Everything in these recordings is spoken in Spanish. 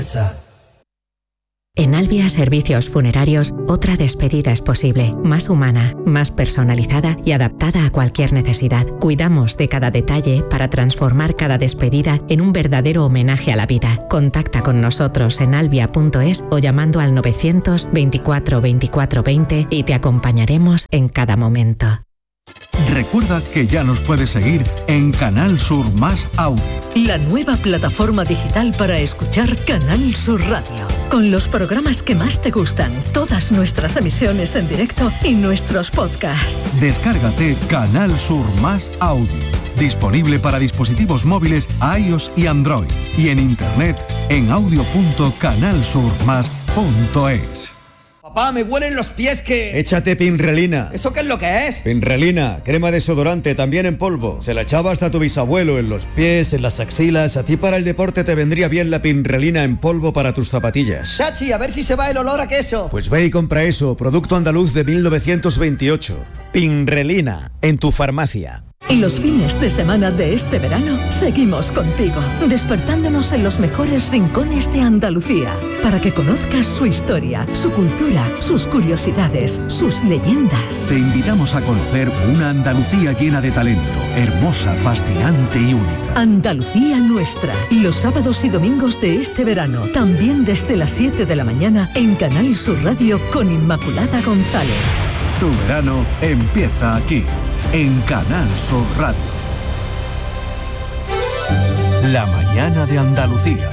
Alsa. En Albia Servicios Funerarios, otra despedida es posible, más humana, más personalizada y adaptada a cualquier necesidad. Cuidamos de cada detalle para transformar cada despedida en un verdadero homenaje a la vida. Contacta con nosotros en albia.es o llamando al 900 24 24 20 y te acompañaremos en cada momento. Recuerda que ya nos puedes seguir en Canal Sur Más Audio. La nueva plataforma digital para escuchar Canal Sur Radio. Con los programas que más te gustan, todas nuestras emisiones en directo y nuestros podcasts. Descárgate Canal Sur Más Audio. Disponible para dispositivos móviles iOS y Android. Y en internet en audio.canalsurmas.es. Papá, me huelen los pies que... Échate Pinrelina. ¿Eso qué es lo que es? Pinrelina, crema desodorante, también en polvo. Se la echaba hasta tu bisabuelo en los pies, en las axilas. A ti para el deporte te vendría bien la Pinrelina en polvo para tus zapatillas. Chachi, a ver si se va el olor a queso. Pues ve y compra eso, producto andaluz de 1928. Pinrelina, en tu farmacia. Y los fines de semana de este verano seguimos contigo, despertándonos en los mejores rincones de Andalucía, para que conozcas su historia, su cultura, sus curiosidades, sus leyendas. Te invitamos a conocer una Andalucía llena de talento, hermosa, fascinante y única. Andalucía nuestra, los sábados y domingos de este verano, también desde las 7 de la mañana en Canal Sur Radio con Inmaculada González. Tu verano empieza aquí, en Canal Sur Radio. La mañana de Andalucía.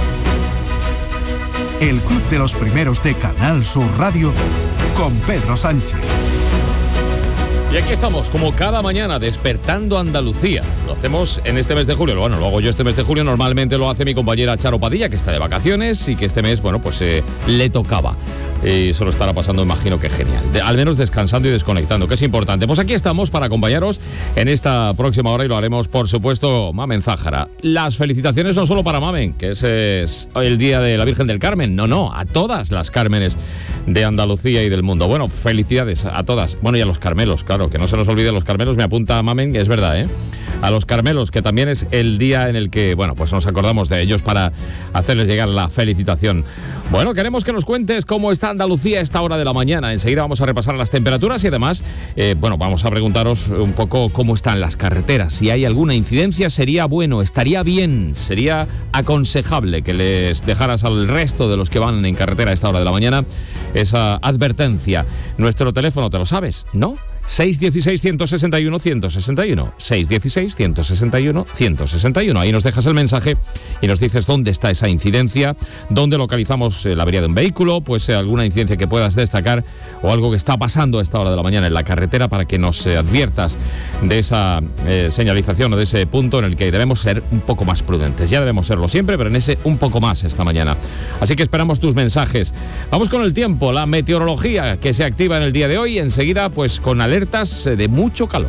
El club de los primeros de Canal Sur Radio con Pedro Sánchez. Y aquí estamos, como cada mañana, despertando Andalucía. Lo hacemos en este mes de julio. Bueno, lo hago yo este mes de julio. Normalmente lo hace mi compañera Charo Padilla, que está de vacaciones y que este mes, bueno, pues le tocaba. Y se lo estará pasando, imagino que genial. Al menos descansando y desconectando, que es importante. Pues aquí estamos para acompañaros en esta próxima hora y lo haremos, por supuesto, Mamen Zájara. Las felicitaciones no solo para Mamen, que es el Día de la Virgen del Carmen. No, a todas las Cármenes de Andalucía y del mundo. Bueno, felicidades a todas. Bueno, y a los Carmelos, claro, que no se nos olvide los Carmelos. Me apunta Mamen, es verdad, ¿eh? A los Carmelos, que también es el día en el que, bueno, pues nos acordamos de ellos para hacerles llegar la felicitación. Bueno, queremos que nos cuentes cómo está Andalucía a esta hora de la mañana. Enseguida vamos a repasar las temperaturas y además, bueno, vamos a preguntaros un poco cómo están las carreteras. Si hay alguna incidencia, sería bueno, estaría bien, sería aconsejable que les dejaras al resto de los que van en carretera a esta hora de la mañana esa advertencia. Nuestro teléfono, ¿te lo sabes? ¿No? 616-161-161, 616-161-161. Ahí nos dejas el mensaje y nos dices dónde está esa incidencia, dónde localizamos la avería de un vehículo, pues alguna incidencia que puedas destacar o algo que está pasando a esta hora de la mañana en la carretera para que nos adviertas de esa señalización o de ese punto en el que debemos ser un poco más prudentes. Ya debemos serlo siempre, pero en ese un poco más esta mañana. Así que esperamos tus mensajes. Vamos con el tiempo, la meteorología que se activa en el día de hoy. Enseguida, pues con alertas de mucho calor.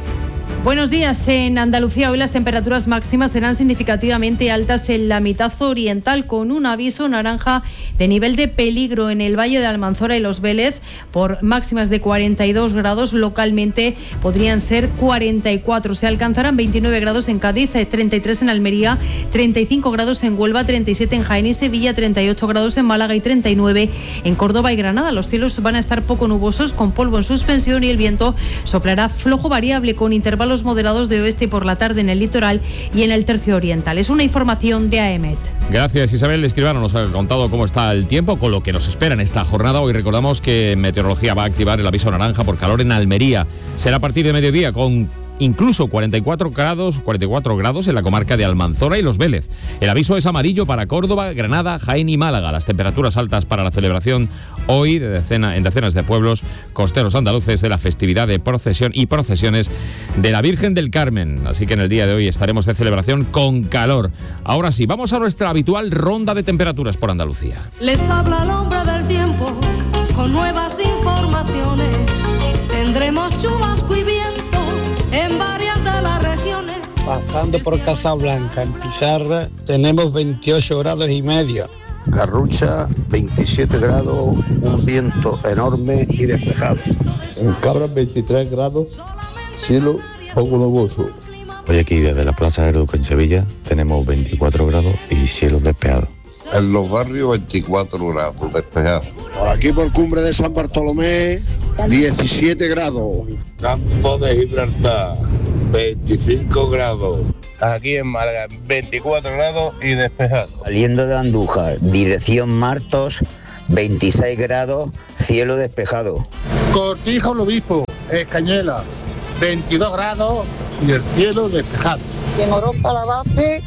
Buenos días. En Andalucía hoy las temperaturas máximas serán significativamente altas en la mitad oriental, con un aviso naranja de nivel de peligro en el Valle de Almanzora y Los Vélez por máximas de 42 grados. Localmente podrían ser 44. Se alcanzarán 29 grados en Cádiz, 33 en Almería, 35 grados en Huelva, 37 en Jaén y Sevilla, 38 grados en Málaga y 39 en Córdoba y Granada. Los cielos van a estar poco nubosos, con polvo en suspensión, y el viento soplará flojo variable con intervalos moderados de oeste por la tarde en el litoral y en el tercio oriental. Es una información de AEMET. Gracias, Isabel Escribano nos ha contado cómo está el tiempo, con lo que nos espera en esta jornada. Hoy recordamos que Meteorología va a activar el aviso naranja por calor en Almería. Será a partir de mediodía, con incluso 44 grados en la comarca de Almanzora y Los Vélez. El aviso es amarillo para Córdoba, Granada, Jaén y Málaga. Las temperaturas altas para la celebración hoy en decenas de pueblos costeros andaluces de la festividad de procesión y procesiones de la Virgen del Carmen. Así que en el día de hoy estaremos de celebración con calor. Ahora sí, vamos a nuestra habitual ronda de temperaturas por Andalucía. Les habla el hombre del tiempo con nuevas informaciones. Tendremos chubasco y viento en varias de las regiones. Pasando por Casablanca, en Pizarra, tenemos 28 grados y medio. Garrucha, 27 grados, un viento enorme y despejado. En Cabra, 23 grados, cielo poco nuboso. Hoy aquí desde la Plaza del Duque en Sevilla tenemos 24 grados y cielo despejado. En los barrios 24 grados despejados. Por aquí por Cumbre de San Bartolomé, 17 grados. Campo de Gibraltar, 25 grados. Aquí en Málaga, 24 grados y despejado. Saliendo de Andújar, dirección Martos, 26 grados, cielo despejado. Cortijo el Obispo, Escañela, 22 grados y el cielo despejado. Y en Europa la base,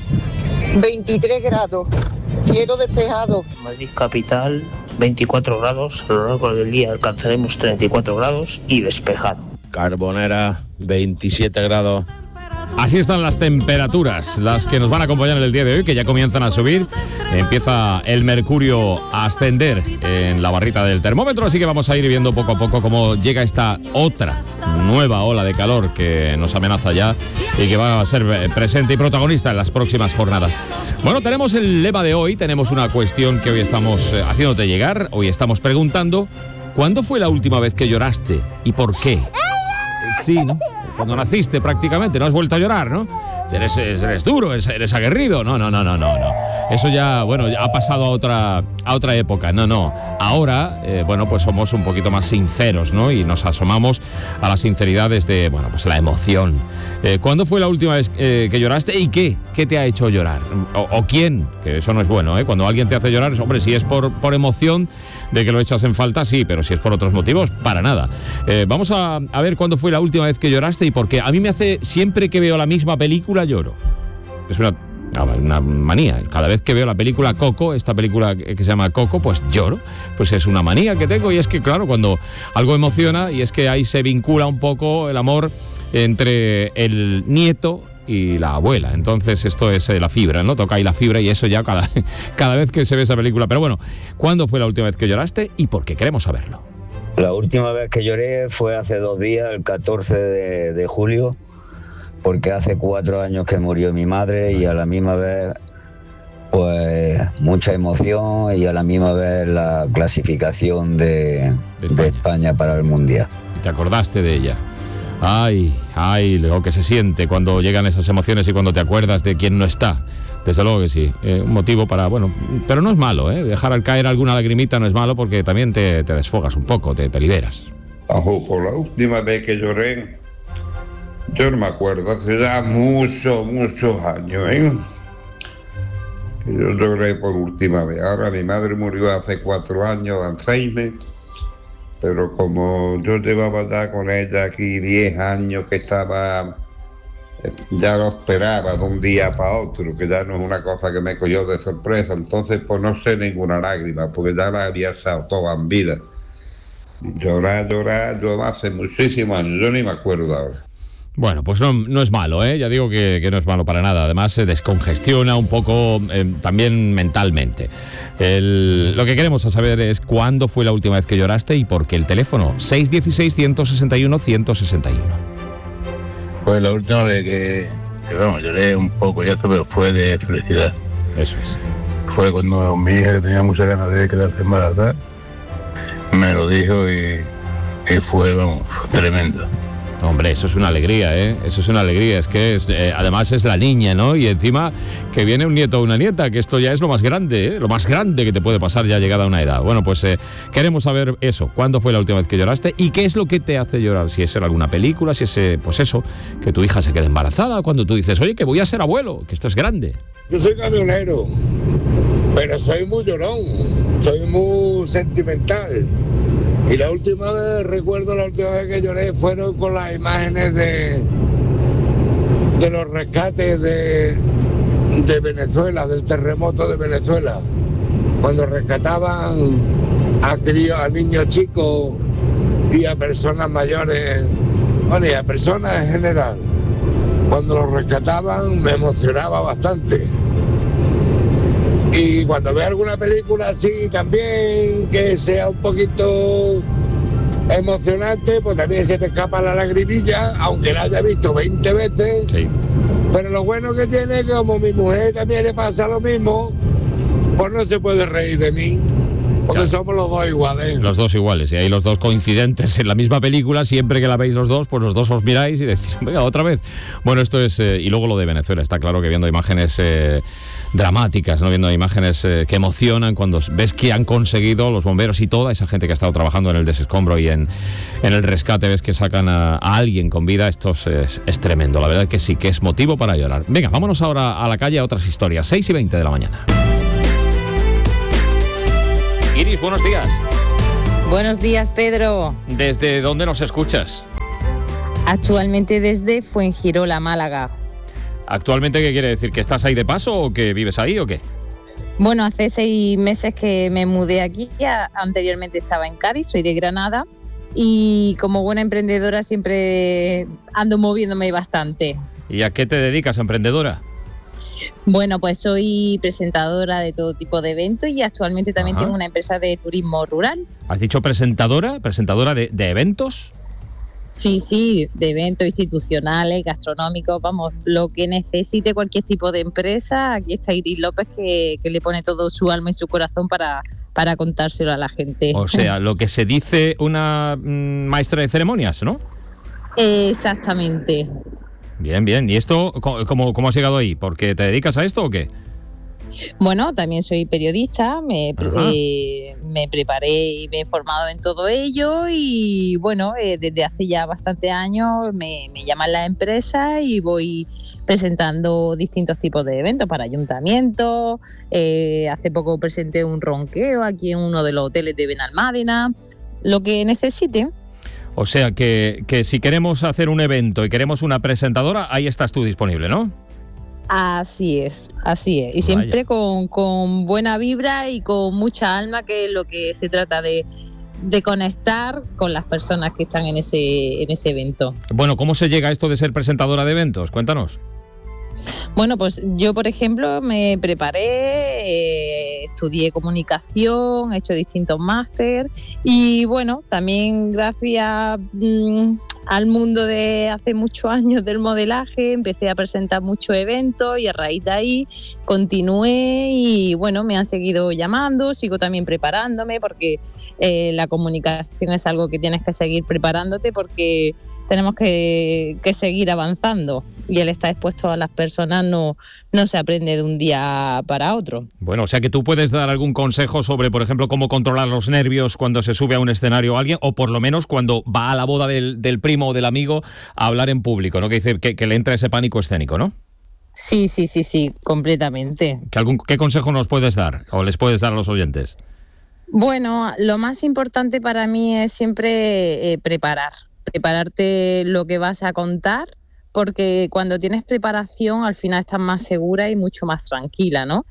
23 grados, cielo despejado. Madrid capital, 24 grados, a lo largo del día alcanzaremos 34 grados y despejado. Carbonera, 27 grados. Así están las temperaturas, las que nos van a acompañar en el día de hoy, que ya comienzan a subir. Empieza el mercurio a ascender en la barrita del termómetro, así que vamos a ir viendo poco a poco cómo llega esta otra nueva ola de calor que nos amenaza ya y que va a ser presente y protagonista en las próximas jornadas. Bueno, tenemos el lema de hoy, tenemos una cuestión que hoy estamos haciéndote llegar, hoy estamos preguntando: ¿cuándo fue la última vez que lloraste y por qué? Sí, ¿no? Cuando naciste prácticamente, no has vuelto a llorar, ¿no? Eres duro, eres aguerrido. No. Eso ya, bueno, ya ha pasado a otra época. No. Ahora, bueno, pues somos un poquito más sinceros, ¿no? Y nos asomamos a la sinceridad desde, bueno, pues la emoción. ¿Cuándo fue la última vez que lloraste y qué? ¿Qué te ha hecho llorar? ¿O quién? Que eso no es bueno, ¿eh? Cuando alguien te hace llorar, hombre, si es por emoción de que lo echas en falta, sí, pero si es por otros motivos, para nada. Vamos a ver cuándo fue la última vez que lloraste y por qué. A mí me hace, siempre que veo la misma película, lloro. Es una manía. Cada vez que veo la película Coco, esta película que se llama Coco, pues lloro. Pues es una manía que tengo, y es que, claro, cuando algo emociona, y es que ahí se vincula un poco el amor entre el nieto y la abuela. Entonces esto es la fibra, ¿no? Toca ahí la fibra, y eso ya cada vez que se ve esa película. Pero bueno, ¿cuándo fue la última vez que lloraste y por qué? Queremos saberlo. La última vez que lloré fue hace 2 días, el 14 de julio, porque hace 4 años que murió mi madre, y a la misma vez, pues, mucha emoción, y a la misma vez la clasificación de España para el Mundial. ¿Y te acordaste de ella? Ay, lo que se siente cuando llegan esas emociones y cuando te acuerdas de quién no está. Desde luego que sí, un motivo para, bueno, pero no es malo, ¿eh? Dejar caer alguna lagrimita no es malo, porque también te desfogas un poco, te liberas. Por la última vez que lloré, yo no me acuerdo, hace ya muchos años, ¿eh? Yo lloré por última vez. Ahora mi madre murió hace 4 años de Alzheimer, pero como yo llevaba ya con ella aquí 10 años que estaba, ya lo esperaba de un día para otro, que ya no es una cosa que me cogió de sorpresa, entonces pues no sé ninguna lágrima, porque ya la había estado toda en vida. Llorar, yo hace muchísimos años, yo ni me acuerdo ahora. Bueno, pues no es malo, ¿eh? Ya digo que no es malo para nada. Además, se descongestiona un poco también mentalmente. Lo que queremos saber es cuándo fue la última vez que lloraste y por qué. El teléfono 616-161-161. Pues la última vez que vamos, lloré un poco y eso, pero fue de felicidad. Eso es. Fue cuando mi hija, que tenía muchas ganas de quedarse embarazada, me lo dijo y fue, vamos, tremendo. Hombre, eso es una alegría, ¿eh? Eso es una alegría. Es que además es la niña, ¿no? Y encima que viene un nieto o una nieta, que esto ya es lo más grande, ¿eh? Lo más grande que te puede pasar ya llegada a una edad. Bueno, pues queremos saber eso. ¿Cuándo fue la última vez que lloraste? ¿Y qué es lo que te hace llorar? Si es en alguna película, si es, pues eso, que tu hija se quede embarazada, cuando tú dices, oye, que voy a ser abuelo, que esto es grande. Yo soy camionero, pero soy muy llorón, soy muy sentimental. Y recuerdo la última vez que lloré fueron con las imágenes de los rescates de Venezuela, del terremoto de Venezuela. Cuando rescataban a niños chicos y a personas mayores, bueno, y a personas en general. Cuando los rescataban me emocionaba bastante. Y cuando veo alguna película así también, que sea un poquito emocionante, pues también se me escapa la lagrimilla, aunque la haya visto 20 veces. Sí. Pero lo bueno que tiene es que como a mi mujer también le pasa lo mismo, pues no se puede reír de mí. Porque claro, somos los dos iguales. Los dos iguales, y ahí los dos coincidentes en la misma película. Siempre que la veis los dos, pues los dos os miráis y decís, venga, otra vez. Bueno, esto es... y luego lo de Venezuela, está claro que viendo imágenes dramáticas, ¿no? Viendo imágenes que emocionan cuando ves que han conseguido los bomberos y toda esa gente que ha estado trabajando en el desescombro y en el rescate, ves que sacan a alguien con vida. Esto es tremendo, la verdad que sí, que es motivo para llorar. Venga, vámonos ahora a la calle a otras historias. 6:20 de la mañana. Iris, buenos días. Buenos días, Pedro. ¿Desde dónde nos escuchas? Actualmente desde Fuengirola, Málaga. ¿Actualmente qué quiere decir? ¿Que estás ahí de paso o que vives ahí o qué? Bueno, hace 6 meses que me mudé aquí. Anteriormente estaba en Cádiz, soy de Granada. Y como buena emprendedora siempre ando moviéndome bastante. ¿Y a qué te dedicas, emprendedora? Bueno, pues soy presentadora de todo tipo de eventos y actualmente también tengo una empresa de turismo rural. ¿Has dicho presentadora? ¿Presentadora de eventos? Sí, de eventos institucionales, gastronómicos, vamos, lo que necesite cualquier tipo de empresa. Aquí está Iris López que le pone todo su alma y su corazón para contárselo a la gente. O sea, lo que se dice una maestra de ceremonias, ¿no? Exactamente. Bien. ¿Y esto cómo has llegado ahí? ¿Porque te dedicas a esto o qué? Bueno, también soy periodista, me preparé y me he formado en todo ello y bueno, desde hace ya bastantes años me llaman la empresa y voy presentando distintos tipos de eventos para ayuntamientos. Hace poco presenté un ronqueo aquí en uno de los hoteles de Benalmádena, lo que necesite. O sea que si queremos hacer un evento y queremos una presentadora, ahí estás tú disponible, ¿no? Así es. Y siempre con buena vibra y con mucha alma, que es lo que se trata de conectar con las personas que están en ese evento. Bueno, ¿cómo se llega a esto de ser presentadora de eventos? Cuéntanos. Bueno, pues yo, por ejemplo, me preparé, estudié comunicación, he hecho distintos máster y bueno, también gracias al mundo de hace muchos años del modelaje empecé a presentar muchos eventos y a raíz de ahí continué y bueno, me han seguido llamando, sigo también preparándome porque la comunicación es algo que tienes que seguir preparándote porque tenemos que seguir avanzando y el estar expuesto a las personas no se aprende de un día para otro. Bueno, o sea que tú puedes dar algún consejo sobre, por ejemplo, cómo controlar los nervios cuando se sube a un escenario alguien o por lo menos cuando va a la boda del primo o del amigo a hablar en público, ¿no? Que dice que le entra ese pánico escénico, ¿no? Sí, completamente. ¿Qué consejo nos puedes dar o les puedes dar a los oyentes? Bueno, lo más importante para mí es siempre prepararte lo que vas a contar, porque cuando tienes preparación al final estás más segura y mucho más tranquila, ¿no?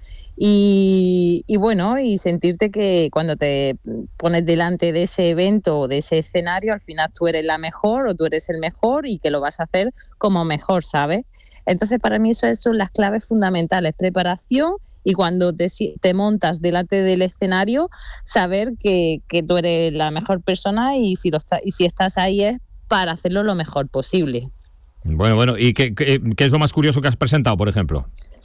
Y bueno, y sentirte que cuando te pones delante de ese evento o de ese escenario, al final tú eres la mejor o tú eres el mejor y que lo vas a hacer como mejor, ¿sabes? Entonces para mí eso son las claves fundamentales, preparación y cuando te montas delante del escenario, saber que tú eres la mejor persona y si estás ahí es para hacerlo lo mejor posible. Bueno, ¿y qué es lo más curioso que has presentado, por ejemplo?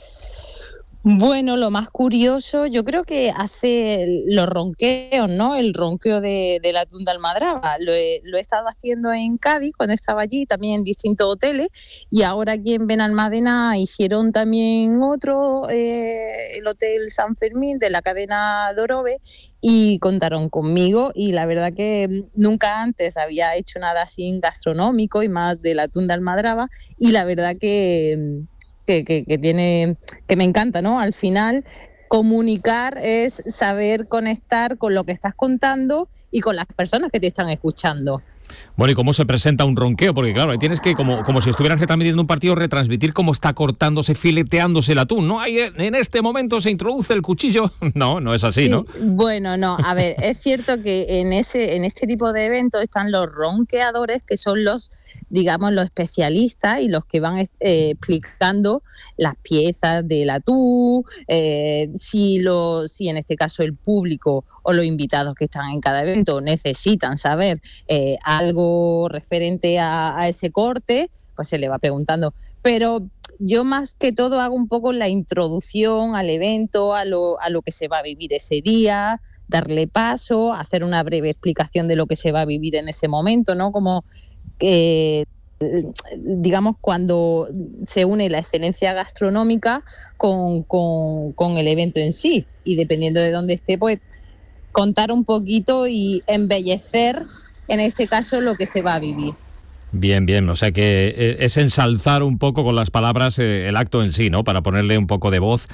Bueno, lo más curioso, yo creo que hace los ronqueos, ¿no? El ronqueo de la Tunda Almadraba. Lo he estado haciendo en Cádiz cuando estaba allí, también en distintos hoteles, y ahora aquí en Benalmádena hicieron también otro, el Hotel San Fermín de la cadena Dorobe, y contaron conmigo, y la verdad que nunca antes había hecho nada así gastronómico y más de la Tunda Almadraba, y la verdad que me encanta, ¿no? Al final comunicar es saber conectar con lo que estás contando y con las personas que te están escuchando. Bueno, ¿y cómo se presenta un ronqueo? Porque claro, tienes que, como si estuvieras retransmitiendo un partido, retransmitir cómo está cortándose, fileteándose el atún, ¿no? Ahí en este momento se introduce el cuchillo. No es así, sí, ¿no? Bueno, no, a ver, es cierto que en este tipo de eventos están los ronqueadores, que son los especialistas y los que van explicando las piezas del atún, si en este caso el público o los invitados que están en cada evento necesitan saber algo referente a ese corte, pues se le va preguntando. Pero yo más que todo hago un poco la introducción al evento, a lo que se va a vivir ese día, darle paso, hacer una breve explicación de lo que se va a vivir en ese momento, ¿no? Como que digamos, cuando se une la excelencia gastronómica con el evento en sí, y dependiendo de dónde esté, pues contar un poquito y embellecer, en este caso, lo que se va a vivir. Bien, bien, o sea que es ensalzar un poco con las palabras el acto en sí, ¿no? Para ponerle un poco de voz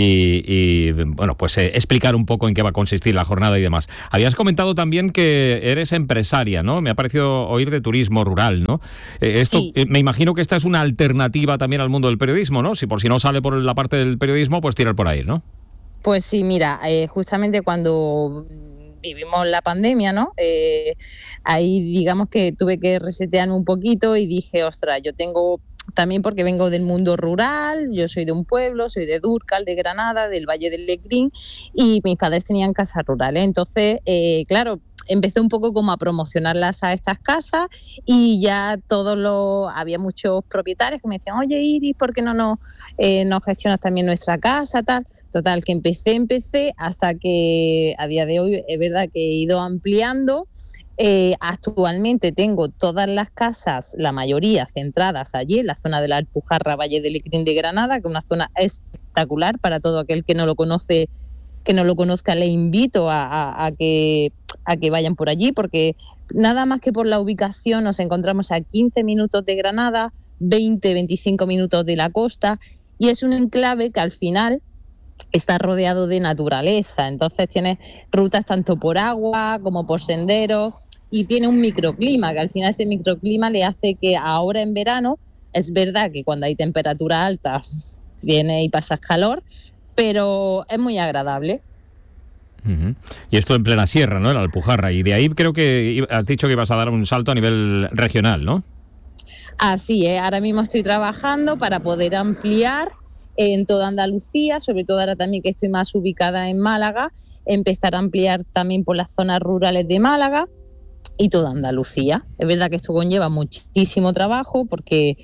y bueno, pues explicar un poco en qué va a consistir la jornada y demás. Habías comentado también que eres empresaria, ¿no? Me ha parecido oír de turismo rural, ¿no? Esto, sí. Me imagino que esta es una alternativa también al mundo del periodismo, ¿no? Si por si no sale por la parte del periodismo, pues tirar por ahí, ¿no? Pues sí, mira, justamente cuando vivimos la pandemia, ¿no? Ahí digamos que tuve que resetearme un poquito y dije, ostras, yo tengo, también porque vengo del mundo rural, yo soy de un pueblo, soy de Dúrcal, de Granada, del Valle del Lecrín, y mis padres tenían casas rurales. Entonces, claro, empecé un poco como a promocionarlas a estas casas y ya había muchos propietarios que me decían, oye Iris, ¿por qué no nos gestionas también nuestra casa, tal? Total, que empecé hasta que a día de hoy es verdad que he ido ampliando. Actualmente tengo todas las casas, la mayoría centradas allí en la zona de la Alpujarra, Valle del Lecrín de Granada, que es una zona espectacular para todo aquel que no lo conozca, le invito a que vayan por allí, porque nada más que por la ubicación nos encontramos a 15 minutos de Granada, 20-25 minutos de la costa, y es un enclave que al final está rodeado de naturaleza, entonces tiene rutas tanto por agua como por senderos y tiene un microclima, que al final ese microclima le hace que ahora en verano, es verdad que cuando hay temperatura alta viene y pasas calor, pero es muy agradable. Uh-huh. Y esto en plena sierra, ¿no? En la Alpujarra, y de ahí creo que has dicho que ibas a dar un salto a nivel regional, ¿no? Así es, ahora mismo estoy trabajando para poder ampliar en toda Andalucía, sobre todo ahora también que estoy más ubicada en Málaga, empezar a ampliar también por las zonas rurales de Málaga y toda Andalucía. Es verdad que esto conlleva muchísimo trabajo porque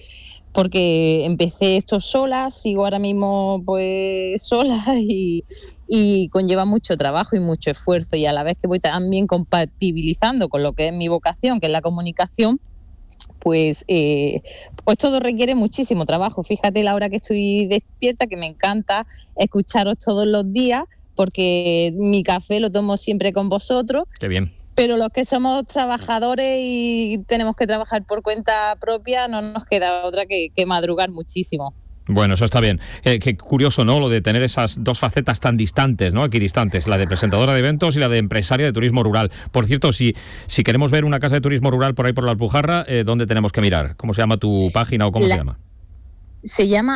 empecé esto sola, sigo ahora mismo pues sola y conlleva mucho trabajo y mucho esfuerzo, y a la vez que voy también compatibilizando con lo que es mi vocación, que es la comunicación, pues todo requiere muchísimo trabajo. Fíjate la hora que estoy despierta, que me encanta escucharos todos los días, porque mi café lo tomo siempre con vosotros. Qué bien. Pero los que somos trabajadores y tenemos que trabajar por cuenta propia, no nos queda otra que madrugar muchísimo. Bueno, eso está bien. Qué curioso, ¿no? Lo de tener esas dos facetas tan distantes, ¿no? Equidistantes, la de presentadora de eventos y la de empresaria de turismo rural. Por cierto, si queremos ver una casa de turismo rural por ahí por la Alpujarra, ¿dónde tenemos que mirar? ¿Cómo se llama tu página o cómo se llama? Se llama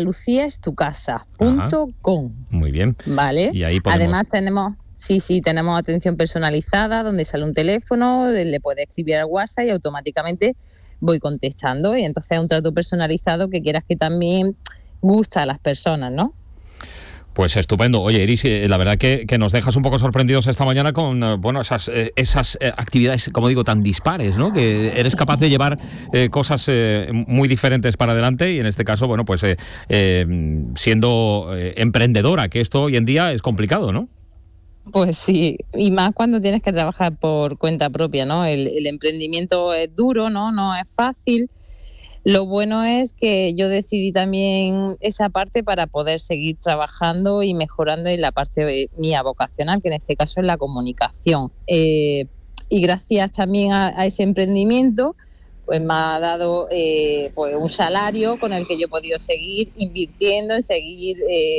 andaluciaestucasa.com. Muy bien. Vale. Y ahí podemos... Además tenemos atención personalizada, donde sale un teléfono, le puede escribir al WhatsApp y automáticamente voy contestando, y entonces es un trato personalizado que quieras que también gusta a las personas, ¿no? Pues estupendo. Oye, Iris, la verdad que nos dejas un poco sorprendidos esta mañana con esas actividades, como digo, tan dispares, ¿no? Que eres capaz de llevar cosas muy diferentes para adelante, y en este caso, bueno, pues siendo emprendedora, que esto hoy en día es complicado, ¿no? Pues sí, y más cuando tienes que trabajar por cuenta propia, ¿no? El emprendimiento es duro, no es fácil. Lo bueno es que yo decidí también esa parte para poder seguir trabajando y mejorando en la parte mía vocacional, que en este caso es la comunicación. Y gracias también a ese emprendimiento, pues me ha dado pues un salario con el que yo he podido seguir invirtiendo, en seguir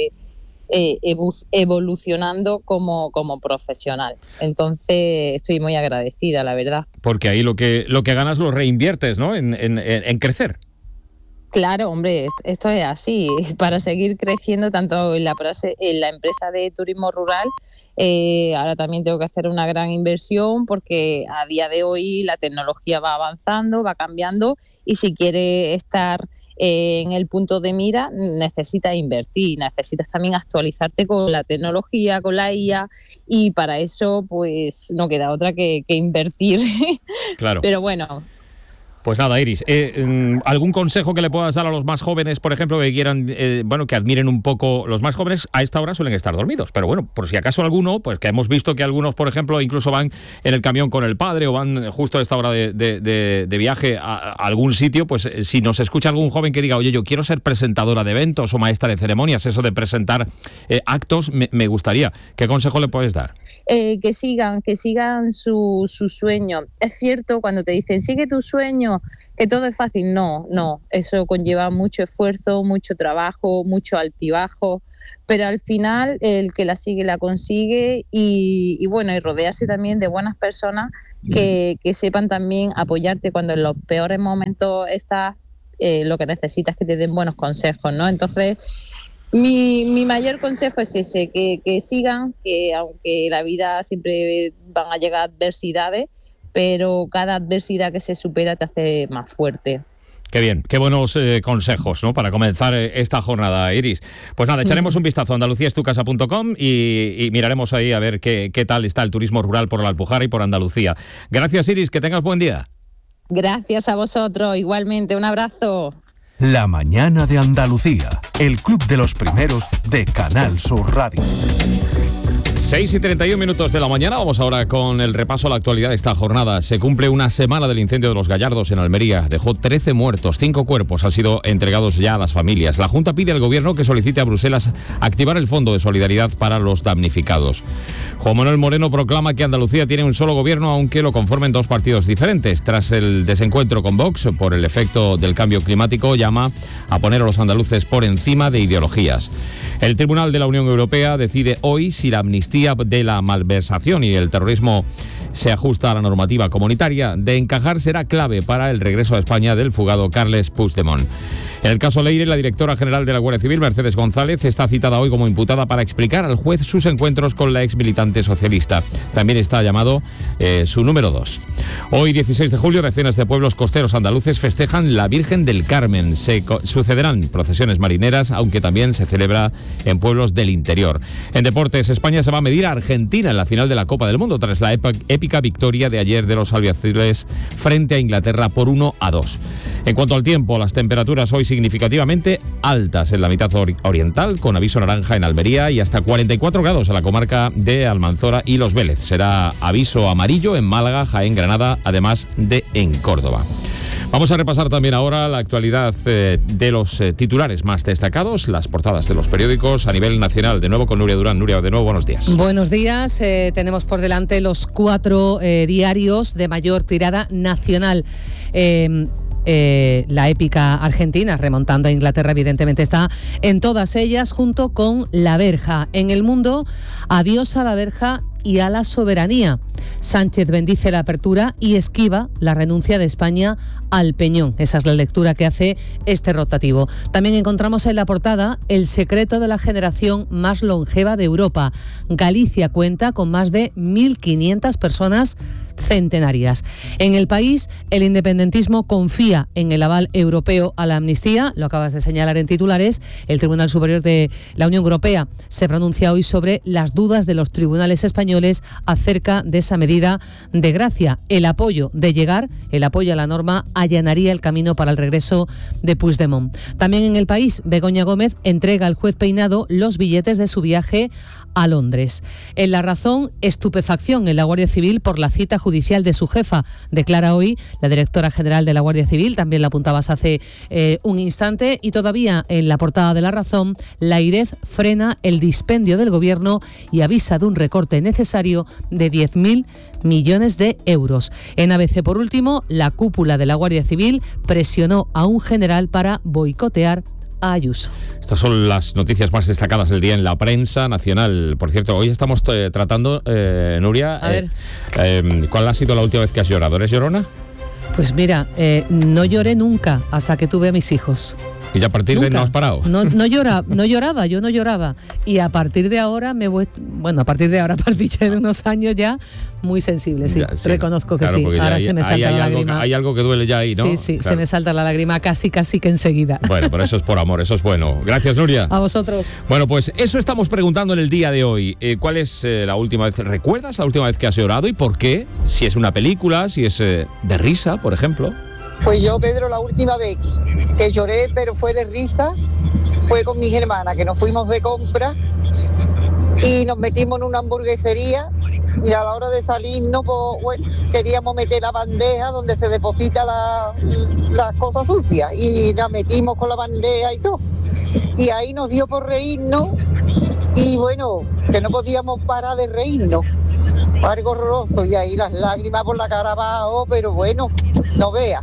evolucionando como profesional. Entonces estoy muy agradecida, la verdad. Porque ahí lo que ganas lo reinviertes, ¿no? En crecer. Claro, hombre, esto es así. Para seguir creciendo tanto en la empresa de turismo rural, ahora también tengo que hacer una gran inversión, porque a día de hoy la tecnología va avanzando, va cambiando, y si quieres estar en el punto de mira, necesitas invertir, necesitas también actualizarte con la tecnología, con la IA, y para eso pues no queda otra que invertir. Claro. Pero bueno, Pues nada, Iris, ¿algún consejo que le puedas dar a los más jóvenes, por ejemplo, que quieran, que admiren un poco? Los más jóvenes a esta hora suelen estar dormidos, pero bueno, por si acaso alguno, pues que hemos visto que algunos, por ejemplo, incluso van en el camión con el padre o van justo a esta hora de viaje a algún sitio, pues si nos escucha algún joven que diga, oye, yo quiero ser presentadora de eventos o maestra de ceremonias, eso de presentar actos, me gustaría. ¿Qué consejo le puedes dar? Que sigan su sueño. Es cierto cuando te dicen, sigue tu sueño, que todo es fácil. No, eso conlleva mucho esfuerzo, mucho trabajo, mucho altibajo, pero al final el que la sigue la consigue y rodearse también de buenas personas que sepan también apoyarte cuando en los peores momentos estás, lo que necesitas es que te den buenos consejos, ¿no? Entonces, mi mayor consejo es ese, que sigan, que aunque la vida siempre van a llegar adversidades, pero cada adversidad que se supera te hace más fuerte. Qué bien, qué buenos consejos, ¿no?, para comenzar esta jornada, Iris. Pues nada, echaremos un vistazo a andaluciaestucasa.com y miraremos ahí a ver qué tal está el turismo rural por la Alpujarra y por Andalucía. Gracias, Iris, que tengas buen día. Gracias a vosotros, igualmente, un abrazo. La mañana de Andalucía, el club de los primeros de Canal Sur Radio. 6:31 de la mañana, vamos ahora con el repaso a la actualidad de esta jornada. Se cumple una semana del incendio de Los Gallardos en Almería. Dejó 13 muertos, 5 cuerpos han sido entregados ya a las familias. La Junta pide al Gobierno que solicite a Bruselas activar el Fondo de Solidaridad para los damnificados. Juan Manuel Moreno proclama que Andalucía tiene un solo gobierno, aunque lo conformen dos partidos diferentes. Tras el desencuentro con Vox por el efecto del cambio climático, llama a poner a los andaluces por encima de ideologías. El Tribunal de la Unión Europea decide hoy si la amnistía de la malversación y el terrorismo se ajusta a la normativa comunitaria. De encajar, será clave para el regreso a España del fugado Carles Puigdemont. En el caso Leire, la directora general de la Guardia Civil, Mercedes González, está citada hoy como imputada para explicar al juez sus encuentros con la ex militante socialista. También está llamado su número 2. Hoy, 16 de julio, decenas de pueblos costeros andaluces festejan la Virgen del Carmen. Sucederán procesiones marineras, aunque también se celebra en pueblos del interior. En deportes, España se va a medir a Argentina en la final de la Copa del Mundo, tras la épica victoria de ayer de los albiazules frente a Inglaterra por 1-2. En cuanto al tiempo, las temperaturas hoy significativamente altas en la mitad oriental, con aviso naranja en Almería y hasta 44 grados en la comarca de Almanzora y Los Vélez. Será aviso amarillo en Málaga, Jaén, Granada, además de en Córdoba. Vamos a repasar también ahora la actualidad de los titulares más destacados, las portadas de los periódicos a nivel nacional. De nuevo con Nuria Durán. Nuria, de nuevo, buenos días. Buenos días. Tenemos por delante los 4 diarios de mayor tirada nacional. La épica Argentina, remontando a Inglaterra, evidentemente está en todas ellas, junto con La Verja. En El Mundo, adiós a la verja y a la soberanía. Sánchez bendice la apertura y esquiva la renuncia de España al Peñón. Esa es la lectura que hace este rotativo. También encontramos en la portada el secreto de la generación más longeva de Europa. Galicia cuenta con más de 1.500 personas centenarias. En El País, el independentismo confía en el aval europeo a la amnistía. Lo acabas de señalar en titulares. El Tribunal Superior de la Unión Europea se pronuncia hoy sobre las dudas de los tribunales españoles acerca de esa medida de gracia. El apoyo a la norma allanaría el camino para el regreso de Puigdemont. También en El País, Begoña Gómez entrega al juez Peinado los billetes de su viaje a Londres. En La Razón, estupefacción en la Guardia Civil por la cita judicial de su jefa. Declara hoy la directora general de la Guardia Civil, también la apuntabas hace un instante, y todavía en la portada de La Razón, la IREF frena el dispendio del Gobierno y avisa de un recorte necesario de 10.000 millones de euros. En ABC, por último, la cúpula de la Guardia Civil presionó a un general para boicotear a Ayuso. Estas son las noticias más destacadas del día en la prensa nacional. Por cierto, hoy estamos tratando, Nuria, ¿cuál ha sido la última vez que has llorado? ¿Eres llorona? Pues mira, no lloré nunca hasta que tuve a mis hijos. ¿Y a partir de ahí no has parado? No lloraba. Y a partir de ahora a partir de unos años ya, muy sensible, sí. Ya, sí, reconozco que claro, sí. Ahora se me salta la lágrima. Hay algo que duele ya ahí, ¿no? Sí, claro. Se me salta la lágrima casi que enseguida. Bueno, pero eso es por amor, eso es bueno. Gracias, Nuria. A vosotros. Bueno, pues eso estamos preguntando en el día de hoy. ¿Cuál es la última vez? ¿Recuerdas la última vez que has llorado y por qué? Si es una película, si es de risa, por ejemplo. Pues yo, Pedro, la última vez que lloré, pero fue de risa, fue con mis hermanas, que nos fuimos de compra y nos metimos en una hamburguesería y a la hora de salirnos, pues, bueno, queríamos meter la bandeja donde se deposita las cosas sucias y la metimos con la bandeja y todo. Y ahí nos dio por reírnos y bueno, que no podíamos parar de reírnos. Algo horroroso y ahí las lágrimas por la cara abajo, pero bueno, no veas.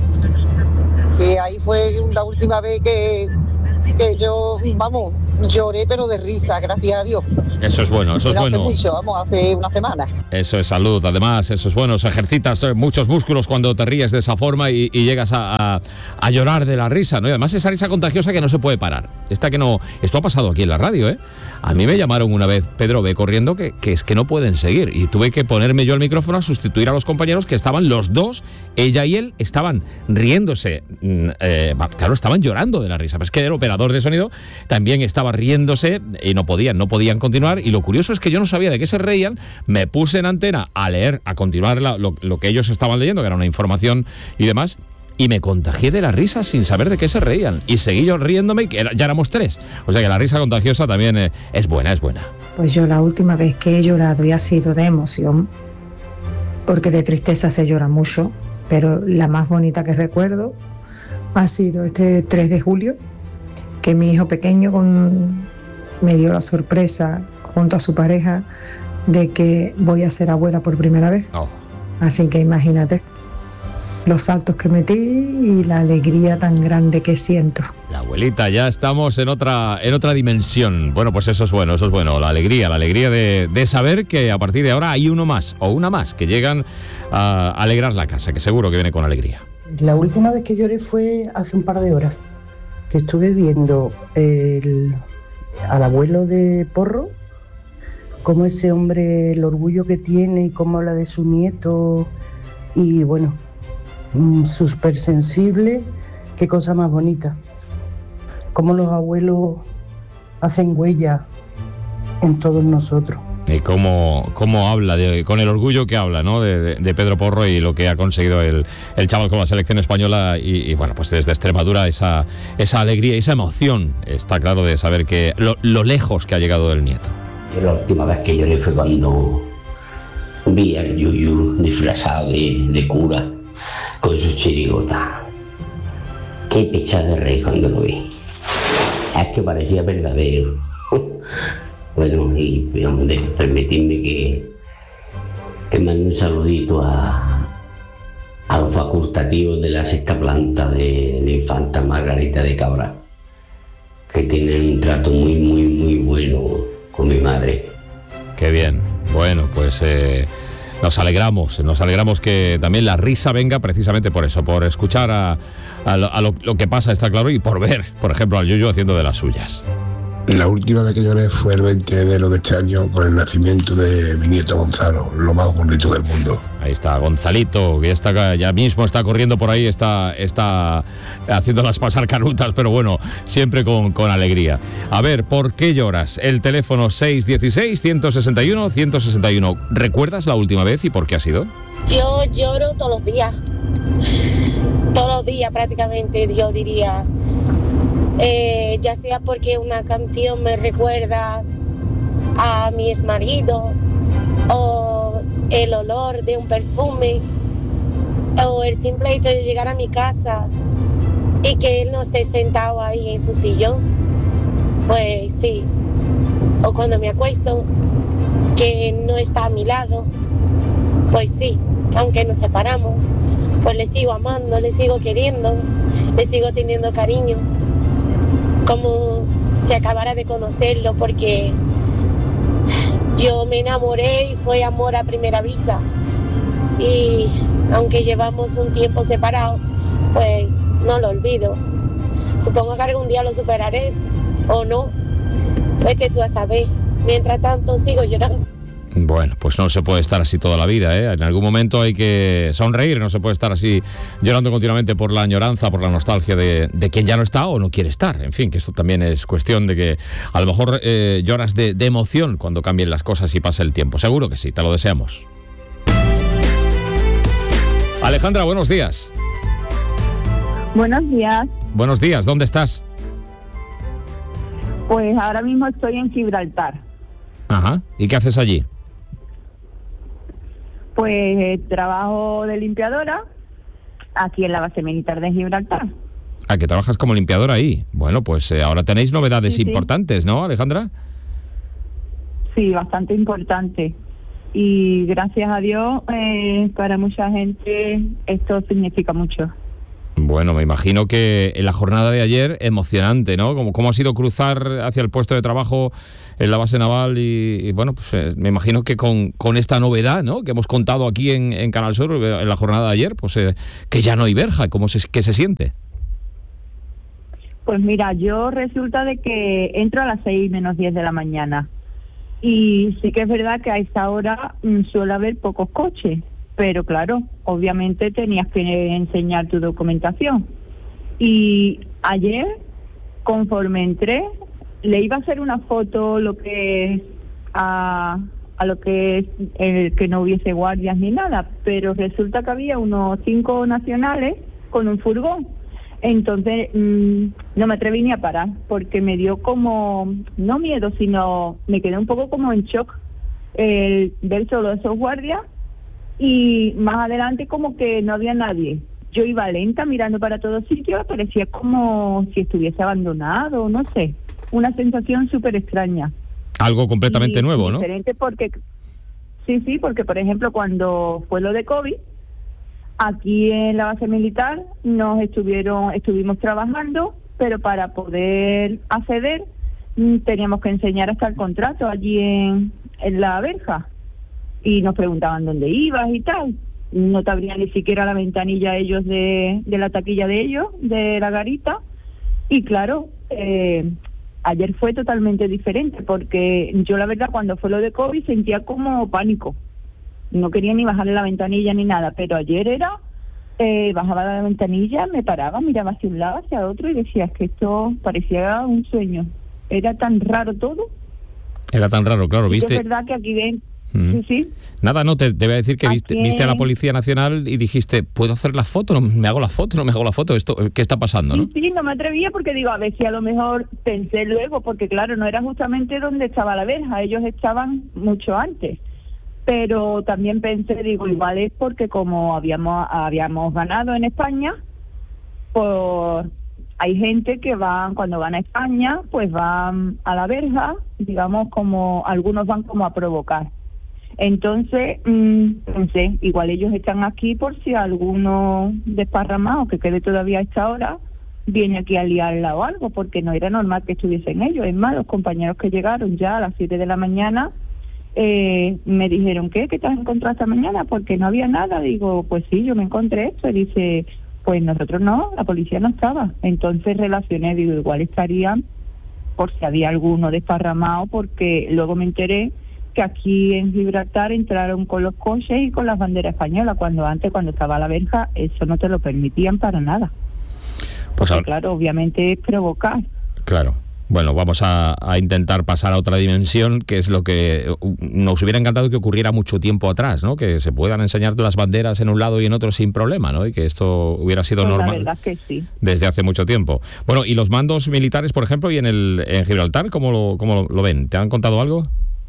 Que ahí fue la última vez que yo, vamos, lloré pero de risa, gracias a Dios. Eso es bueno, eso es bueno. Hace mucho, vamos, hace una semana. Eso es salud, además, eso es bueno. Se ejercitas muchos músculos cuando te ríes de esa forma y llegas a llorar de la risa, ¿no? Y además esa risa contagiosa que no se puede parar. Esto ha pasado aquí en la radio, ¿eh? A mí me llamaron una vez, Pedro, ve corriendo, que es que no pueden seguir. Y tuve que ponerme yo el micrófono a sustituir a los compañeros que estaban los dos, ella y él, estaban riéndose. Claro, estaban llorando de la risa. Pero es que el operador de sonido también estaba riéndose y no podían continuar. Y lo curioso es que yo no sabía de qué se reían. Me puse en antena a leer, a continuar lo que ellos estaban leyendo, que era una información y demás. Y me contagié de la risa sin saber de qué se reían. Y seguí yo riéndome y ya éramos 3. O sea que la risa contagiosa también es buena, es buena. Pues yo la última vez que he llorado y ha sido de emoción, porque de tristeza se llora mucho, pero la más bonita que recuerdo ha sido este 3 de julio, que mi hijo pequeño me dio la sorpresa junto a su pareja de que voy a ser abuela por primera vez. Oh. Así que imagínate los saltos que metí y la alegría tan grande que siento. La abuelita, ya estamos en otra dimensión. Bueno, pues eso es bueno, la alegría de saber que a partir de ahora hay uno más o una más que llegan a alegrar la casa, que seguro que viene con alegría. La última vez que lloré fue hace un par de horas, que estuve viendo al abuelo de Porro, cómo ese hombre, el orgullo que tiene y cómo habla de su nieto y bueno, súper sensible, qué cosa más bonita. Cómo los abuelos hacen huella en todos nosotros. Y cómo habla, con el orgullo que habla, ¿no? de Pedro Porro y lo que ha conseguido el chaval con la selección española y bueno, pues desde Extremadura esa alegría y esa emoción, está claro, de saber que lo lejos que ha llegado el nieto. Yo la última vez que lloré fue cuando vi al Yuyu disfrazado de cura con su chirigota. Qué pecha de rey cuando lo vi. Es que parecía verdadero. Bueno, y permitidme que mande un saludito a los facultativos de la 6ª planta de la infanta Margarita de Cabra, que tienen un trato muy, muy, muy bueno con mi madre. Qué bien. Bueno, pues nos alegramos que también la risa venga precisamente por eso, por escuchar a lo que pasa, está claro, y por ver, por ejemplo, al Yuyu haciendo de las suyas. La última vez que lloré fue el 20 de enero de este año con el nacimiento de mi nieto Gonzalo, lo más bonito del mundo. Ahí está Gonzalito, que ya mismo está corriendo por ahí, está haciéndolas pasar canutas, pero bueno, siempre con alegría. A ver, ¿por qué lloras? El teléfono 616-161-161. ¿Recuerdas la última vez y por qué ha sido? Yo lloro todos los días prácticamente, yo diría. Ya sea porque una canción me recuerda a mi exmarido, o el olor de un perfume, o el simple hecho de llegar a mi casa y que él no esté sentado ahí en su sillón, pues sí. O cuando me acuesto, que no está a mi lado, pues sí, aunque nos separamos, pues le sigo amando, le sigo queriendo, le sigo teniendo cariño, como si acabara de conocerlo, porque yo me enamoré y fue amor a primera vista. Y aunque llevamos un tiempo separados, pues no lo olvido. Supongo que algún día lo superaré, o no, vete tú a saber. Mientras tanto sigo llorando. Bueno, pues no se puede estar así toda la vida, ¿eh? En algún momento hay que sonreír, no se puede estar así llorando continuamente por la añoranza, por la nostalgia de quien ya no está o no quiere estar. En fin, que esto también es cuestión de que a lo mejor lloras de emoción cuando cambien las cosas y pase el tiempo. Seguro que sí, te lo deseamos. Alejandra, buenos días. Buenos días. Buenos días, ¿dónde estás? Pues ahora mismo estoy en Gibraltar. Ajá, ¿y qué haces allí? Pues trabajo de limpiadora aquí en la base militar de Gibraltar. Ah, que trabajas como limpiadora ahí. Bueno, pues ahora tenéis novedades Sí. importantes, ¿no, Alejandra? Sí, bastante importante. Y gracias a Dios, para mucha gente esto significa mucho. Bueno, me imagino que en la jornada de ayer, emocionante, ¿no? ¿Cómo ha sido cruzar hacia el puesto de trabajo en la base naval? Y bueno, pues me imagino que con esta novedad, ¿no?, que hemos contado aquí en Canal Sur en la jornada de ayer, pues que ya no hay verja. ¿Qué se siente? Pues mira, yo resulta de que entro a las 6 menos 10 de la mañana. Y sí que es verdad que a esa hora suele haber pocos coches. Pero claro, obviamente tenías que enseñar tu documentación. Y ayer, conforme entré, le iba a hacer una foto a lo que es el que no hubiese guardias ni nada, pero resulta que había unos 5 nacionales con un furgón. Entonces no me atreví ni a parar, porque me dio como, no miedo, sino me quedé un poco como en shock el ver solo esos guardias. Y más adelante como que no había nadie. Yo iba lenta mirando para todos sitios, parecía como si estuviese abandonado, no sé, una sensación súper extraña. Algo completamente nuevo, ¿no? Diferente porque, sí, porque por ejemplo cuando fue lo de COVID, aquí en la base militar estuvimos trabajando, pero para poder acceder teníamos que enseñar hasta el contrato allí en la verja. Y nos preguntaban dónde ibas y tal. No te abrían ni siquiera la ventanilla ellos de la taquilla de ellos, de la garita. Y claro, ayer fue totalmente diferente, porque yo la verdad cuando fue lo de COVID sentía como pánico. No quería ni bajarle la ventanilla ni nada, pero ayer era, bajaba la ventanilla, me paraba, miraba hacia un lado, hacia otro y decía, es que esto parecía un sueño. Era tan raro todo. Era tan raro, claro, ¿viste? Es verdad que aquí ven. Sí. Nada, no, te voy a decir que viste a la Policía Nacional y dijiste, ¿puedo hacer la foto? ¿No me hago la foto? ¿Esto qué está pasando, no? Sí, no me atrevía porque digo, a ver si a lo mejor pensé luego, porque claro, no era justamente donde estaba la verja, ellos estaban mucho antes. Pero también pensé, digo, igual es porque como habíamos ganado en España, hay gente que cuando van a España, pues van a la verja, digamos, como algunos van como a provocar. Entonces, pensé, igual ellos están aquí por si alguno desparramado que quede todavía a esta hora viene aquí a liarla o algo, porque no era normal que estuviesen ellos. Es más, los compañeros que llegaron ya a las 7 de la mañana me dijeron, ¿qué te has encontrado esta mañana? Porque no había nada. Digo, pues sí, yo me encontré esto. Y dice, pues nosotros no, la policía no estaba. Entonces relacioné, digo, igual estarían por si había alguno desparramado, porque luego me enteré que aquí en Gibraltar entraron con los coches y con las banderas españolas, cuando estaba la verja, eso no te lo permitían para nada. Pues porque, claro, obviamente es provocar. Claro. Bueno, vamos a intentar pasar a otra dimensión, que es lo que nos hubiera encantado que ocurriera mucho tiempo atrás, ¿no? Que se puedan enseñar las banderas en un lado y en otro sin problema, ¿no? Y que esto hubiera sido pues normal. La verdad que sí. Desde hace mucho tiempo. Bueno, y los mandos militares, por ejemplo, y en Gibraltar, ¿cómo lo ven? ¿Te han contado algo?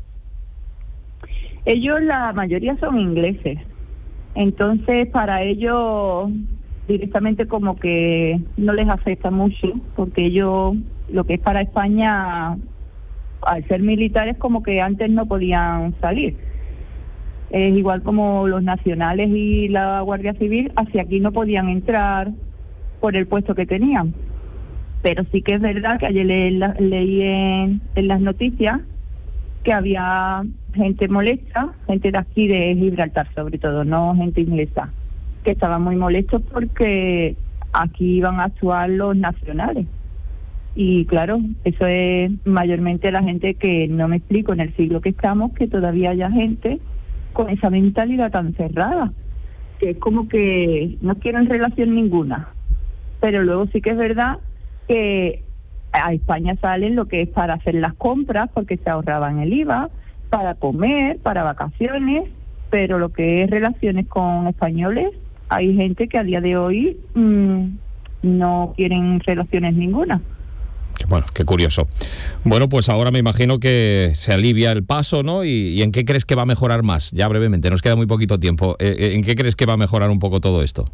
Ellos, la mayoría son ingleses. Entonces, para ellos directamente como que no les afecta mucho, porque ellos, lo que es para España, al ser militares, como que antes no podían salir. Es igual como los nacionales y la Guardia Civil, hacia aquí no podían entrar por el puesto que tenían. Pero sí que es verdad que ayer leí en las noticias que había gente molesta, gente de aquí de Gibraltar sobre todo, no gente inglesa, que estaban muy molestos porque aquí iban a actuar los nacionales. Y claro, eso es mayormente la gente que no me explico en el siglo que estamos, que todavía haya gente con esa mentalidad tan cerrada, que es como que no quieren relación ninguna. Pero luego sí que es verdad que a España salen lo que es para hacer las compras, porque se ahorraban el IVA, para comer, para vacaciones, pero lo que es relaciones con españoles, hay gente que a día de hoy no quieren relaciones ninguna. Bueno, qué curioso. Bueno, pues ahora me imagino que se alivia el paso, ¿no? ¿Y en qué crees que va a mejorar más? Ya brevemente, nos queda muy poquito tiempo. ¿En qué crees que va a mejorar un poco todo esto?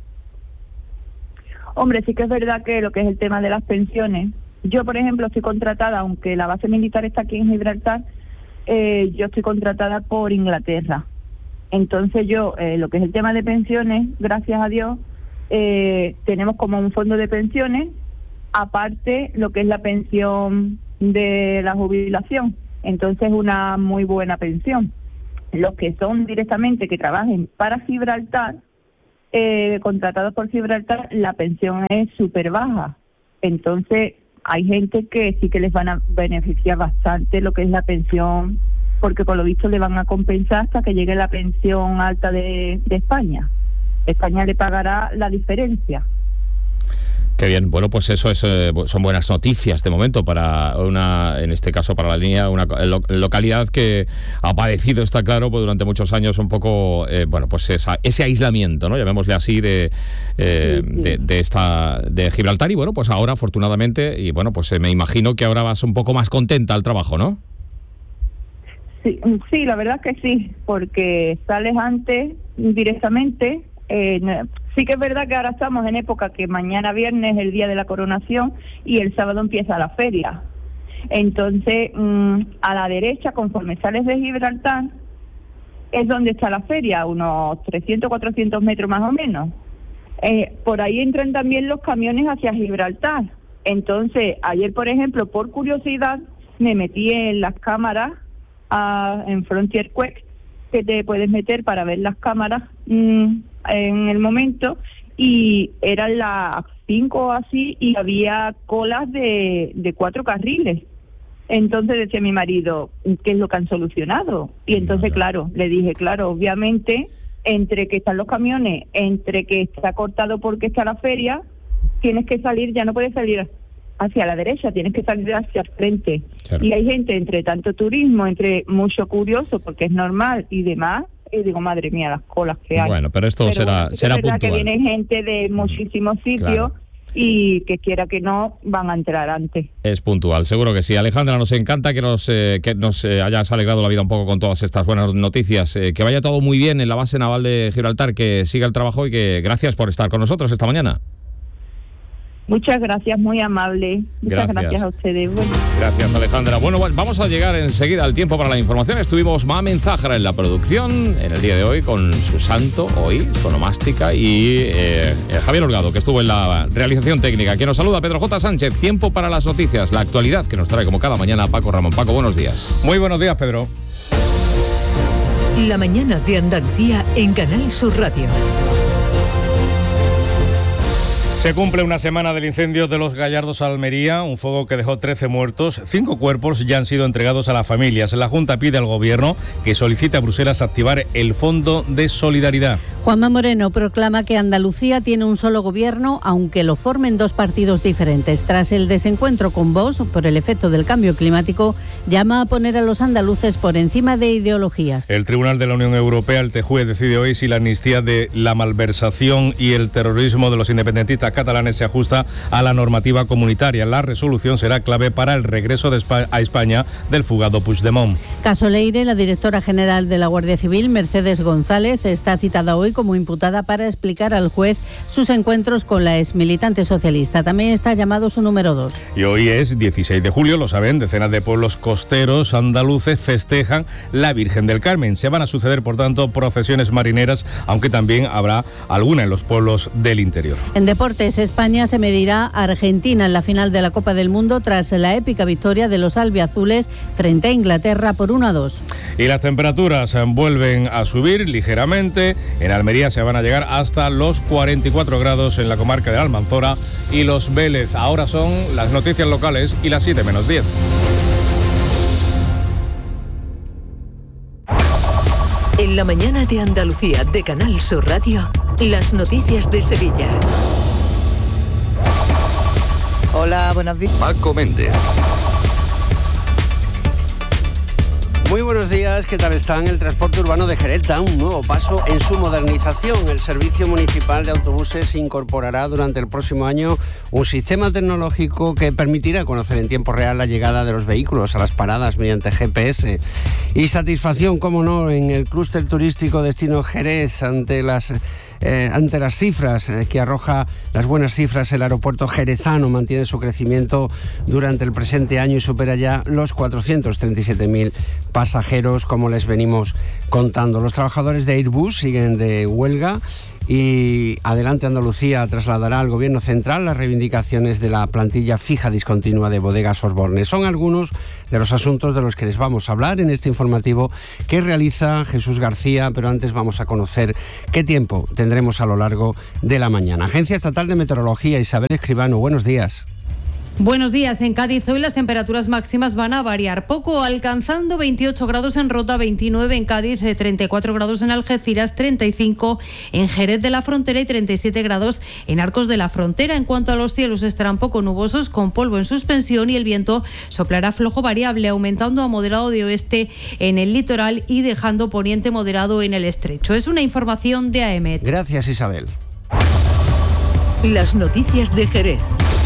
Hombre, sí que es verdad que lo que es el tema de las pensiones, yo, por ejemplo, estoy contratada, aunque la base militar está aquí en Gibraltar, yo estoy contratada por Inglaterra. Entonces yo, lo que es el tema de pensiones, gracias a Dios, tenemos como un fondo de pensiones, aparte lo que es la pensión de la jubilación. Entonces una muy buena pensión. Los que son directamente, que trabajen para Gibraltar, contratados por Gibraltar, la pensión es súper baja. Entonces hay gente que sí que les van a beneficiar bastante lo que es la pensión, porque por lo visto le van a compensar hasta que llegue la pensión alta de España. España le pagará la diferencia. Qué bien. Bueno, pues eso son buenas noticias de momento para en este caso para la línea, una localidad que ha padecido, está claro, pues durante muchos años un poco, pues ese aislamiento, ¿no? Llamémosle así de Gibraltar, y bueno, pues ahora afortunadamente, y bueno, pues me imagino que ahora vas un poco más contenta al trabajo, ¿no? Sí, la verdad que sí, porque sales antes directamente. Sí que es verdad que ahora estamos en época que mañana viernes es el día de la coronación y el sábado empieza la feria. Entonces, a la derecha, conforme sales de Gibraltar, es donde está la feria, unos 300, 400 metros más o menos. Por ahí entran también los camiones hacia Gibraltar. Entonces, ayer, por ejemplo, por curiosidad, me metí en las cámaras en Frontier Quest, que te puedes meter para ver las cámaras en el momento, y eran las 5 o así, y había colas de 4 carriles. Entonces decía mi marido, ¿qué es lo que han solucionado? Y entonces, claro, le dije, claro, obviamente, entre que están los camiones, entre que está cortado porque está la feria, tienes que salir, ya no puedes salir hacia la derecha, tienes que salir hacia el frente. Claro. Y hay gente, entre tanto turismo, entre mucho curioso, porque es normal y demás, y digo, madre mía, las colas que hay. Bueno, pero esto será puntual. Que viene gente de muchísimos sitios, claro, y que quiera que no, van a entrar antes. Es puntual, seguro que sí. Alejandra, nos encanta que nos hayas alegrado la vida un poco con todas estas buenas noticias. Que vaya todo muy bien en la base naval de Gibraltar, que siga el trabajo, y que gracias por estar con nosotros esta mañana. Muchas gracias, muy amable. Muchas gracias a ustedes. Bueno. Gracias, Alejandra. Bueno, vamos a llegar enseguida al tiempo para la información. Estuvimos Mamen Zahara en la producción en el día de hoy con su santo, hoy, con Omástica, y Javier Holgado, que estuvo en la realización técnica. Quien nos saluda, Pedro J. Sánchez. Tiempo para las noticias, la actualidad que nos trae como cada mañana Paco Ramón. Paco, buenos días. Muy buenos días, Pedro. La mañana de Andalucía en Canal Sur Radio. Se cumple una semana del incendio de Los Gallardos, Almería, un fuego que dejó 13 muertos. 5 cuerpos ya han sido entregados a las familias. La Junta pide al Gobierno que solicite a Bruselas activar el Fondo de Solidaridad. Juanma Moreno proclama que Andalucía tiene un solo gobierno, aunque lo formen 2 partidos diferentes. Tras el desencuentro con Vox por el efecto del cambio climático, llama a poner a los andaluces por encima de ideologías. El Tribunal de la Unión Europea, el TJUE, decide hoy si la amnistía de la malversación y el terrorismo de los independentistas catalanes se ajusta a la normativa comunitaria. La resolución será clave para el regreso a España del fugado Puigdemont. Caso Leire, la directora general de la Guardia Civil, Mercedes González, está citada hoy como imputada para explicar al juez sus encuentros con la exmilitante socialista. También está llamado su número 2. Y hoy es 16 de julio, lo saben, decenas de pueblos costeros andaluces festejan la Virgen del Carmen. Se van a suceder, por tanto, procesiones marineras, aunque también habrá alguna en los pueblos del interior. En deportes, España se medirá a Argentina en la final de la Copa del Mundo tras la épica victoria de los albiazules frente a Inglaterra por 1-2. Y las temperaturas vuelven a subir ligeramente. En Almería se van a llegar hasta los 44 grados en la comarca de Almanzora y Los Vélez. Ahora son las noticias locales y las 7 menos 10. En la mañana de Andalucía de Canal Sur Radio, las noticias de Sevilla. Hola, buenos días. Paco Méndez. Muy buenos buenos días, ¿qué tal están? El transporte urbano de Jerez da un nuevo paso en su modernización. El Servicio Municipal de Autobuses incorporará durante el próximo año un sistema tecnológico que permitirá conocer en tiempo real la llegada de los vehículos a las paradas mediante GPS. Y satisfacción, cómo no, en el clúster turístico Destino Jerez ante las cifras que arroja, las buenas cifras, el aeropuerto jerezano mantiene su crecimiento durante el presente año y supera ya los 437.000 pasajeros, como les venimos contando. Los trabajadores de Airbus siguen de huelga y Adelante Andalucía trasladará al Gobierno Central las reivindicaciones de la plantilla fija discontinua de Bodegas Osborne. Son algunos de los asuntos de los que les vamos a hablar en este informativo que realiza Jesús García, pero antes vamos a conocer qué tiempo tendremos a lo largo de la mañana. Agencia Estatal de Meteorología, Isabel Escribano, buenos días. Buenos días. En Cádiz hoy las temperaturas máximas van a variar poco, alcanzando 28 grados en Rota, 29 en Cádiz, 34 grados en Algeciras, 35 en Jerez de la Frontera y 37 grados en Arcos de la Frontera. En cuanto a los cielos, estarán poco nubosos con polvo en suspensión y el viento soplará flojo variable, aumentando a moderado de oeste en el litoral y dejando poniente moderado en el estrecho. Es una información de AEMET. Gracias, Isabel. Las noticias de Jerez.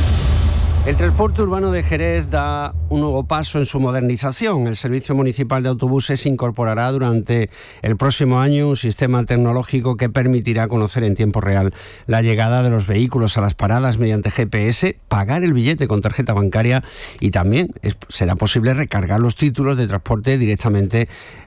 El transporte urbano de Jerez da un nuevo paso en su modernización. El Servicio Municipal de Autobuses incorporará durante el próximo año un sistema tecnológico que permitirá conocer en tiempo real la llegada de los vehículos a las paradas mediante GPS, pagar el billete con tarjeta bancaria y también será posible recargar los títulos de transporte directamente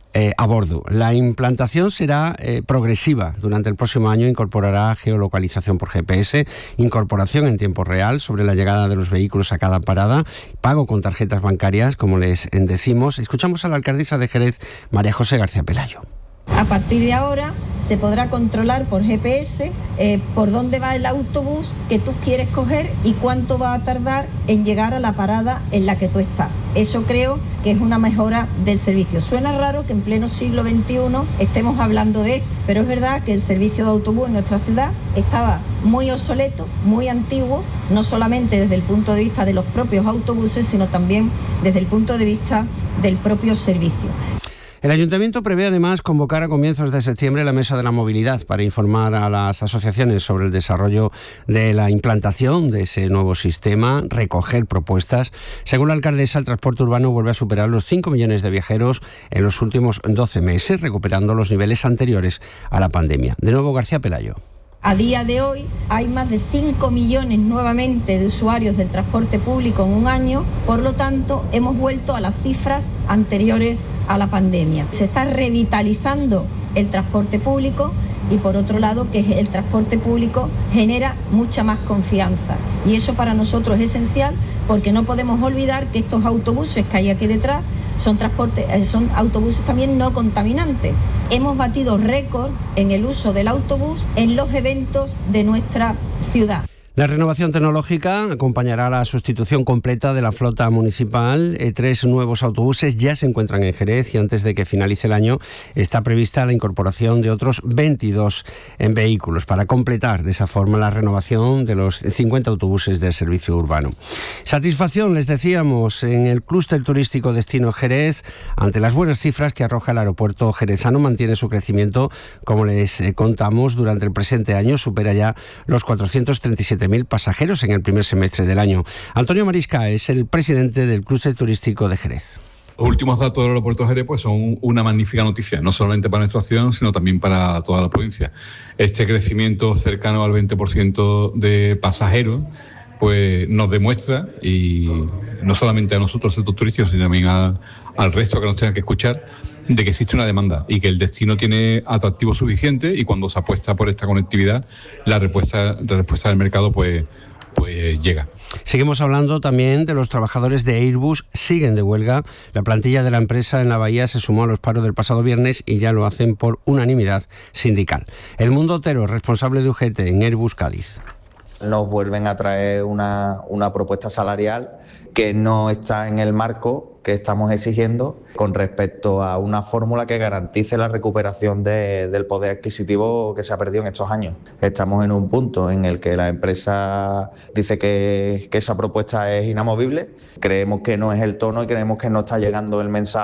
a bordo. La implantación será progresiva. Durante el próximo año incorporará geolocalización por GPS, incorporación en tiempo real sobre la llegada de los vehículos a cada parada, pago con tarjetas bancarias, como les decimos. Escuchamos a la alcaldesa de Jerez, María José García Pelayo. A partir de ahora se podrá controlar por GPS por dónde va el autobús que tú quieres coger y cuánto va a tardar en llegar a la parada en la que tú estás. Eso creo que es una mejora del servicio. Suena raro que en pleno siglo XXI estemos hablando de esto, pero es verdad que el servicio de autobús en nuestra ciudad estaba muy obsoleto, muy antiguo, no solamente desde el punto de vista de los propios autobuses, sino también desde el punto de vista del propio servicio. El Ayuntamiento prevé además convocar a comienzos de septiembre la Mesa de la Movilidad para informar a las asociaciones sobre el desarrollo de la implantación de ese nuevo sistema, recoger propuestas. Según la alcaldesa, el transporte urbano vuelve a superar los 5 millones de viajeros en los últimos 12 meses, recuperando los niveles anteriores a la pandemia. De nuevo, García Pelayo. A día de hoy hay más de 5 millones nuevamente de usuarios del transporte público en un año, por lo tanto hemos vuelto a las cifras anteriores a la pandemia. Se está revitalizando el transporte público y por otro lado que el transporte público genera mucha más confianza y eso para nosotros es esencial porque no podemos olvidar que estos autobuses que hay aquí detrás son autobuses también no contaminantes. Hemos batido récord en el uso del autobús en los eventos de nuestra ciudad. La renovación tecnológica acompañará la sustitución completa de la flota municipal. 3 nuevos autobuses ya se encuentran en Jerez y antes de que finalice el año está prevista la incorporación de otros 22 vehículos para completar de esa forma la renovación de los 50 autobuses del servicio urbano. Satisfacción, les decíamos, en el clúster turístico Destino Jerez ante las buenas cifras que arroja el aeropuerto jerezano. Mantiene su crecimiento, como les contamos, durante el presente año supera ya los 437.000 pasajeros en el primer semestre del año. Antonio Marisca es el presidente del clúster turístico de Jerez. Los últimos datos del aeropuerto de Jerez pues son una magnífica noticia, no solamente para nuestra ciudad, sino también para toda la provincia. Este crecimiento cercano al 20% de pasajeros pues nos demuestra, y no solamente a nosotros, al sector turístico, sino también al resto que nos tenga que escuchar, de que existe una demanda y que el destino tiene atractivo suficiente y cuando se apuesta por esta conectividad, la respuesta del mercado pues llega. Seguimos hablando también de los trabajadores de Airbus, siguen de huelga. La plantilla de la empresa en la Bahía se sumó a los paros del pasado viernes y ya lo hacen por unanimidad sindical. El Mundo Otero, responsable de UGT en Airbus Cádiz. Nos vuelven a traer una propuesta salarial que no está en el marco que estamos exigiendo con respecto a una fórmula que garantice la recuperación del poder adquisitivo que se ha perdido en estos años. Estamos en un punto en el que la empresa dice que esa propuesta es inamovible. Creemos que no es el tono y creemos que no está llegando el mensaje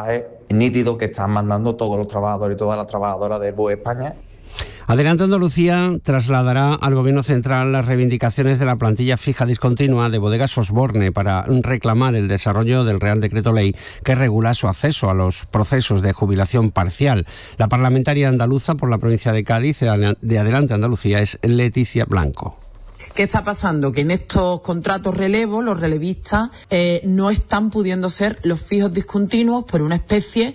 nítido que están mandando todos los trabajadores y todas las trabajadoras de Airbus España. Adelante Andalucía trasladará al Gobierno central las reivindicaciones de la plantilla fija discontinua de Bodegas Osborne para reclamar el desarrollo del Real Decreto Ley que regula su acceso a los procesos de jubilación parcial. La parlamentaria andaluza por la provincia de Cádiz de Adelante Andalucía es Leticia Blanco. ¿Qué está pasando? Que en estos contratos relevo, los relevistas no están pudiendo ser los fijos discontinuos por una especie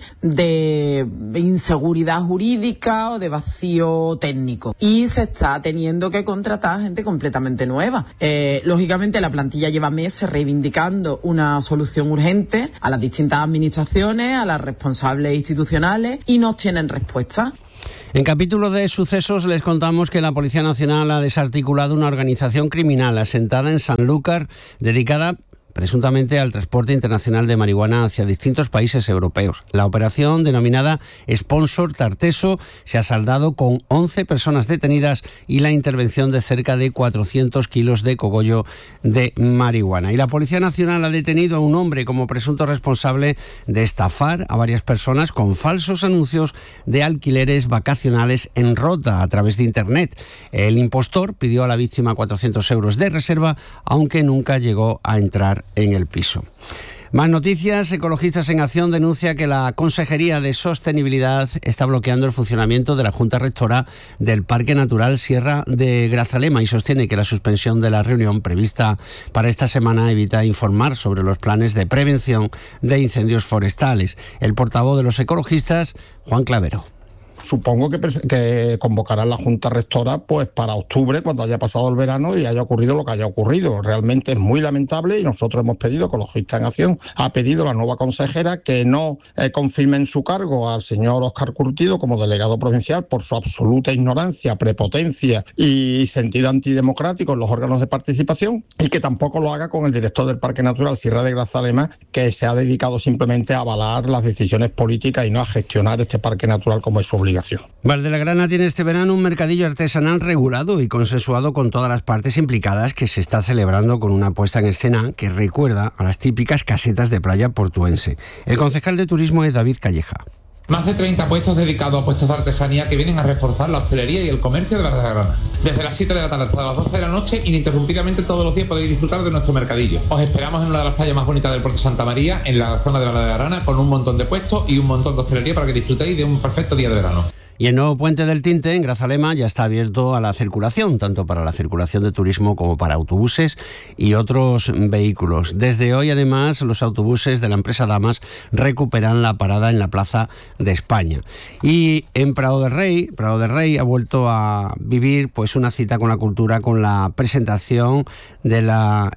de inseguridad jurídica o de vacío técnico. Y se está teniendo que contratar gente completamente nueva. Lógicamente la plantilla lleva meses reivindicando una solución urgente a las distintas administraciones, a las responsables institucionales y no tienen respuesta. En capítulo de sucesos les contamos que la Policía Nacional ha desarticulado una organización criminal asentada en Sanlúcar dedicada presuntamente al transporte internacional de marihuana hacia distintos países europeos. La operación, denominada Sponsor Tarteso, se ha saldado con 11 personas detenidas y la intervención de cerca de 400 kilos de cogollo de marihuana. Y la Policía Nacional ha detenido a un hombre como presunto responsable de estafar a varias personas con falsos anuncios de alquileres vacacionales en Rota a través de Internet. El impostor pidió a la víctima 400 euros de reserva, aunque nunca llegó a entrar en el piso. Más noticias. Ecologistas en Acción denuncia que la Consejería de Sostenibilidad está bloqueando el funcionamiento de la Junta Rectora del Parque Natural Sierra de Grazalema y sostiene que la suspensión de la reunión prevista para esta semana evita informar sobre los planes de prevención de incendios forestales. El portavoz de los ecologistas, Juan Clavero. Supongo que convocarán la Junta Rectora pues para octubre, cuando haya pasado el verano y haya ocurrido lo que haya ocurrido. Realmente es muy lamentable y nosotros hemos pedido, Ecologistas en Acción, ha pedido a la nueva consejera que no confirme en su cargo al señor Óscar Curtido como delegado provincial por su absoluta ignorancia, prepotencia y sentido antidemocrático en los órganos de participación, y que tampoco lo haga con el director del Parque Natural Sierra de Grazalema, que se ha dedicado simplemente a avalar las decisiones políticas y no a gestionar este parque natural como es su obligación. Valdegrana tiene este verano un mercadillo artesanal regulado y consensuado con todas las partes implicadas, que se está celebrando con una puesta en escena que recuerda a las típicas casetas de playa portuense. El concejal de turismo es David Calleja. Más de 30 puestos dedicados a puestos de artesanía que vienen a reforzar la hostelería y el comercio de Valdegrana. Desde las 7 de la tarde hasta las 12 de la noche, ininterrumpidamente todos los días podéis disfrutar de nuestro mercadillo. Os esperamos en una de las playas más bonitas del puerto de Santa María, en la zona de la Valdegrana, con un montón de puestos y un montón de hostelería para que disfrutéis de un perfecto día de verano. Y el nuevo puente del Tinte, en Grazalema, ya está abierto a la circulación, tanto para la circulación de turismo como para autobuses y otros vehículos. Desde hoy, además, los autobuses de la empresa Damas recuperan la parada en la Plaza de España. Y en Prado de Rey ha vuelto a vivir pues una cita con la cultura, con la presentación de la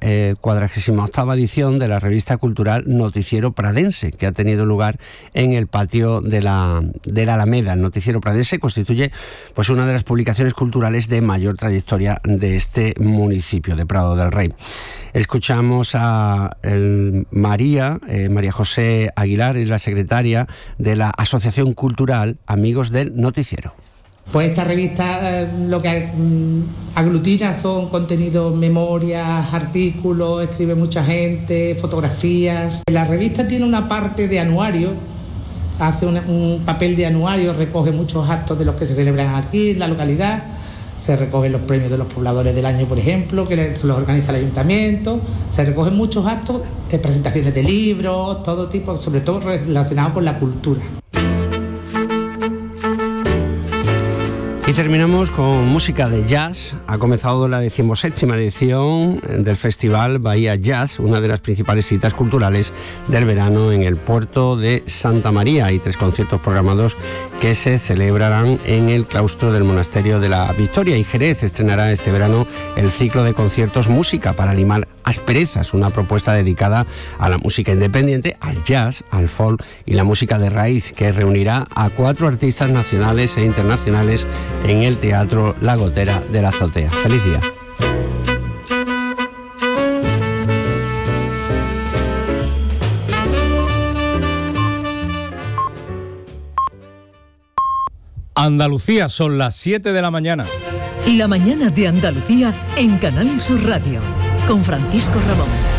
48ª edición de la revista cultural Noticiero Pradense, que ha tenido lugar en el patio de la Alameda. El Noticiero Pradense constituye pues una de las publicaciones culturales de mayor trayectoria de este municipio de Prado del Rey. Escuchamos a María José Aguilar, es la secretaria de la Asociación Cultural Amigos del Noticiero. Pues esta revista lo que aglutina son contenidos, memorias, artículos, escribe mucha gente, fotografías. La revista tiene una parte de anuario, hace un papel de anuario, recoge muchos actos de los que se celebran aquí en la localidad, se recogen los premios de los pobladores del año, por ejemplo, que los organiza el ayuntamiento, se recogen muchos actos, presentaciones de libros, todo tipo, sobre todo relacionados con la cultura. Y terminamos con música de jazz. Ha comenzado la 17ª edición del Festival Bahía Jazz, una de las principales citas culturales del verano en el puerto de Santa María. Hay 3 conciertos programados que se celebrarán en el claustro del Monasterio de la Victoria, y Jerez estrenará este verano el ciclo de conciertos Música para limar asperezas, una propuesta dedicada a la música independiente, al jazz, al folk y la música de raíz, que reunirá a 4 artistas nacionales e internacionales en el Teatro La Gotera de la Azotea. ¡Feliz día! Andalucía, son las 7 de la mañana. La mañana de Andalucía en Canal Sur Radio, con Francisco Ramón.